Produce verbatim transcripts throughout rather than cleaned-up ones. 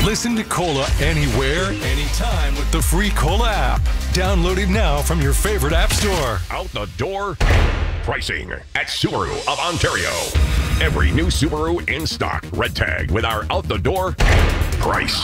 Listen to Cola anywhere, anytime with the free Cola app. Download it now from your favorite app store. Out the door pricing at Subaru of Ontario. Every new Subaru in stock, red tag with our out the door price.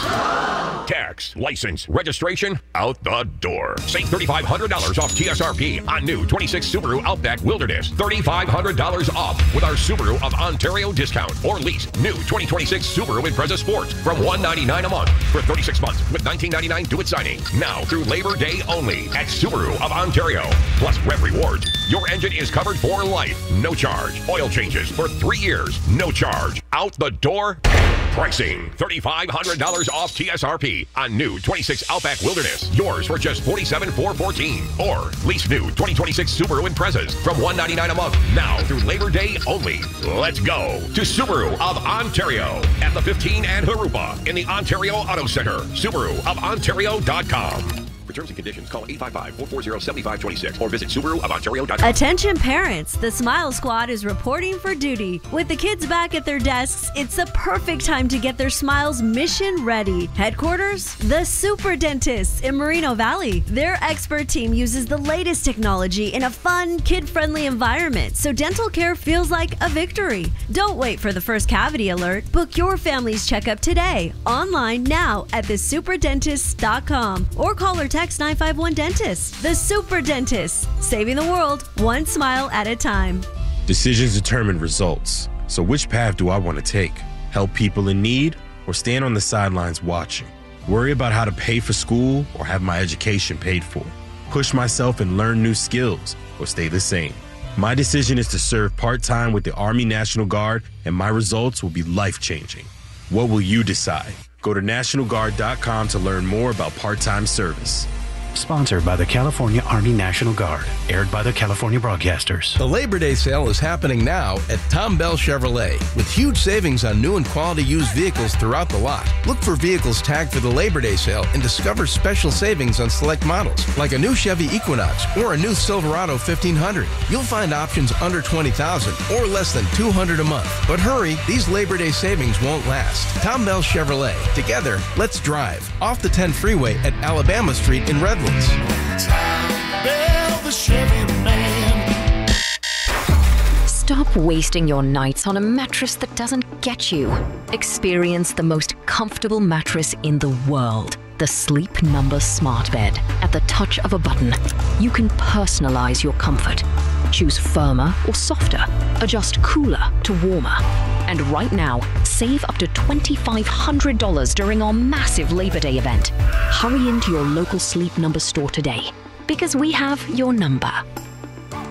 Tax, license, registration, out the door. Save three thousand five hundred dollars off T S R P on new twenty-six Subaru Outback Wilderness. three thousand five hundred dollars off with our Subaru of Ontario discount. Or lease new twenty twenty-six Subaru Impreza Sport from one hundred ninety-nine dollars a month for thirty-six months with nineteen ninety-nine do-it signing. Now through Labor Day only at Subaru of Ontario. Plus Rev Rewards. Your engine is covered for life. No charge. Oil changes for three years. No charge. Out the door pricing. three thousand five hundred dollars off T S R P on new twenty-six Outback Wilderness. Yours for just forty-seven thousand four hundred fourteen dollars. Or lease new twenty twenty-six Subaru Imprezas from one hundred ninety-nine dollars a month. Now through Labor Day only. Let's go to Subaru of Ontario at the fifteen and Harupa in the Ontario Auto Center. Subaru of Ontario dot com. For terms and conditions, call eight five five, four four zero, seven five two six or visit Subaru of Ontario dot com. Attention parents, the Smile Squad is reporting for duty. With the kids back at their desks, it's the perfect time to get their smiles mission ready. Headquarters? The Super Dentists in Moreno Valley. Their expert team uses the latest technology in a fun, kid-friendly environment, so dental care feels like a victory. Don't wait for the first cavity alert. Book your family's checkup today, online now at the super dentists dot com or call or text nine five one dentist. The Super Dentists, saving the world one smile at a time. Decisions determine results. So which path do I want to take? Help people in need or stand on the sidelines watching? Worry about how to pay for school or have my education paid for? Push myself and learn new skills or stay the same? My decision is to serve part-time with the Army National Guard, and my results will be life-changing. What will you decide? Go to national guard dot com to learn more about part-time service. Sponsored by the California Army National Guard. Aired by the California Broadcasters. The Labor Day sale is happening now at Tom Bell Chevrolet with huge savings on new and quality used vehicles throughout the lot. Look for vehicles tagged for the Labor Day sale and discover special savings on select models like a new Chevy Equinox or a new Silverado fifteen hundred. You'll find options under twenty thousand dollars or less than two hundred dollars a month. But hurry, these Labor Day savings won't last. Tom Bell Chevrolet. Together, let's drive. Off the ten freeway at Alabama Street in Redlands. Bell, the Chevy man. Stop wasting your nights on a mattress that doesn't get you. Experience the most comfortable mattress in the world. The Sleep Number Smart Bed. At the touch of a button, you can personalize your comfort. Choose firmer or softer. Adjust cooler to warmer. And right now, save up to two thousand five hundred dollars during our massive Labor Day event. Hurry into your local Sleep Number store today, because we have your number.